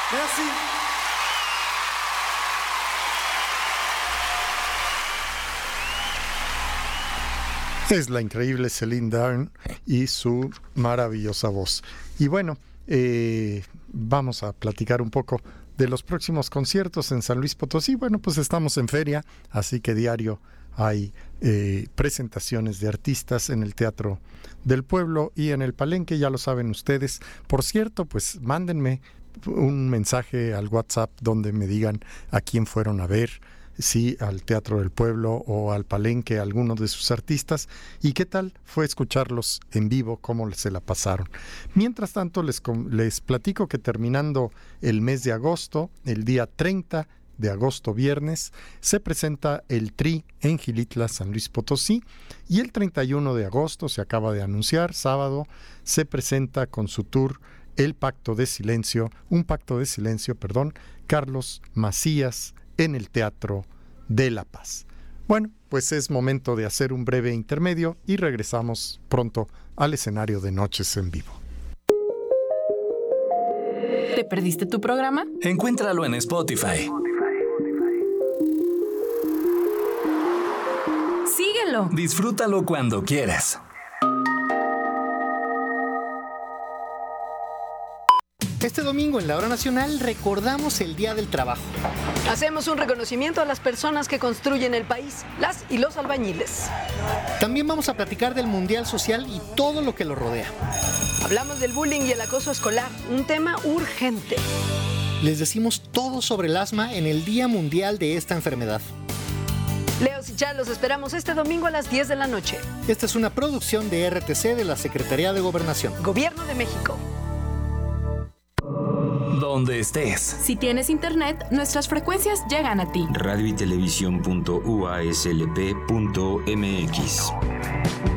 Merci. Es la increíble Celine Dion y su maravillosa voz. Y bueno, vamos a platicar un poco de los próximos conciertos en San Luis Potosí. Bueno, pues estamos en feria, así que diario hay presentaciones de artistas en el Teatro del Pueblo y en el Palenque, ya lo saben ustedes. Por cierto, pues mándenme un mensaje al WhatsApp donde me digan a quién fueron a ver, si al Teatro del Pueblo o al Palenque, algunos de sus artistas, y qué tal fue escucharlos en vivo, cómo se la pasaron. Mientras tanto, les platico que terminando el mes de agosto, el día 30 de agosto, viernes, se presenta el Tri en Gilitla, San Luis Potosí, y el 31 de agosto, se acaba de anunciar, sábado, se presenta con su tour un pacto de silencio, Carlos Macías, en el Teatro de La Paz. Bueno, pues es momento de hacer un breve intermedio y regresamos pronto al escenario de Noches en Vivo. ¿Te perdiste tu programa? Encuéntralo en Spotify. Síguelo. Disfrútalo cuando quieras. Este domingo en la Hora Nacional recordamos el Día del Trabajo. Hacemos un reconocimiento a las personas que construyen el país, las y los albañiles. También vamos a platicar del Mundial Social y todo lo que lo rodea. Hablamos del bullying y el acoso escolar, un tema urgente. Les decimos todo sobre el asma en el Día Mundial de esta enfermedad. Leos y Char, los esperamos este domingo a las 10 de la noche. Esta es una producción de RTC de la Secretaría de Gobernación. Gobierno de México. Donde estés. Si tienes internet, nuestras frecuencias llegan a ti. Radio y televisión.uaslp.mx